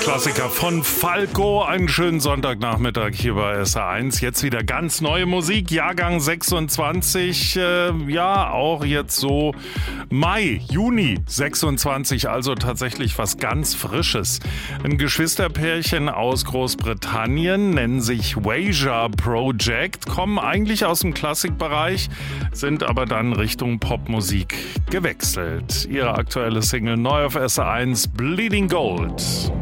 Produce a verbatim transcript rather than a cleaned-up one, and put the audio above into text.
Klassiker von Falco. Einen schönen Sonntagnachmittag hier bei S R eins. Jetzt wieder ganz neue Musik, Jahrgang sechsundzwanzig. Äh, ja, auch jetzt so Mai, Juni sechsundzwanzig, also tatsächlich was ganz Frisches. Ein Geschwisterpärchen aus Großbritannien, nennen sich Waja Project, kommen eigentlich aus dem Klassikbereich, sind aber dann Richtung Popmusik gewechselt. Ihre aktuelle Single neu auf S R eins, Bleeding Gold.